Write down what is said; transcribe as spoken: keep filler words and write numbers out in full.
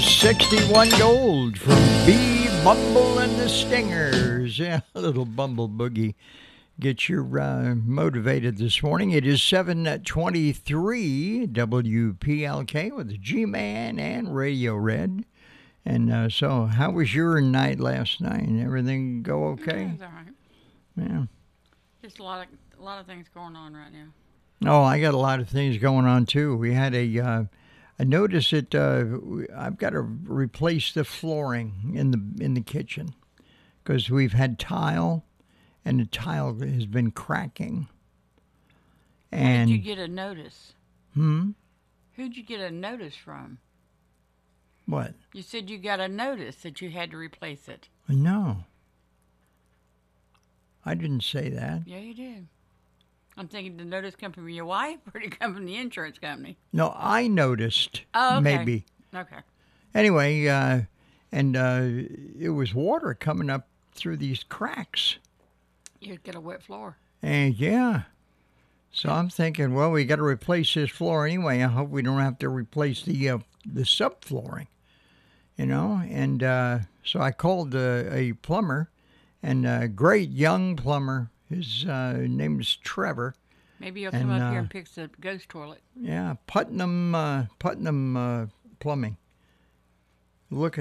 sixty-one Gold from B. Bumble and the Stingers. Yeah, a little Bumble Boogie. Get you uh, motivated this morning. It is seven twenty-three W P L K with the G-Man and Radio Red. And uh, so, how was your night last night? Everything go okay? Yeah, it's all right. Yeah. Just a lot of a lot of things going on right now. Oh, I got a lot of things going on too. We had a, uh, I noticed that uh, I've got to replace the flooring in the in the kitchen because we've had tile, and the tile has been cracking. And Who did you get a notice? Hmm. Who'd you get a notice from? What? You said you got a notice that you had to replace it. No. I didn't say that. Yeah, you did. I'm thinking the notice come from your wife or did it come from the insurance company? No, I noticed. Oh, okay. Maybe. Okay. Anyway, uh, and uh, it was water coming up through these cracks. You'd get a wet floor. And yeah. So I'm thinking, well, we got to replace this floor anyway. I hope we don't have to replace the uh, the subflooring, you know. And uh, so I called uh, a plumber, and a great young plumber. His uh, name is Trevor. Maybe you'll and, come up uh, here and fix the ghost toilet. Yeah, Putnam, uh, Putnam uh, Plumbing. Look